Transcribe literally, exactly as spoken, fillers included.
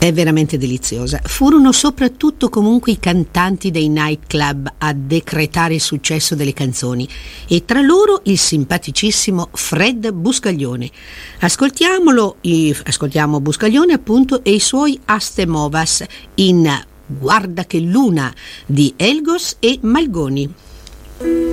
È veramente deliziosa. Furono soprattutto comunque i cantanti dei nightclub a decretare il successo delle canzoni, e tra loro il simpaticissimo Fred Buscaglione. Ascoltiamolo, ascoltiamo Buscaglione appunto e i suoi Aste Movas in Guarda che luna di Elgos e Malgoni.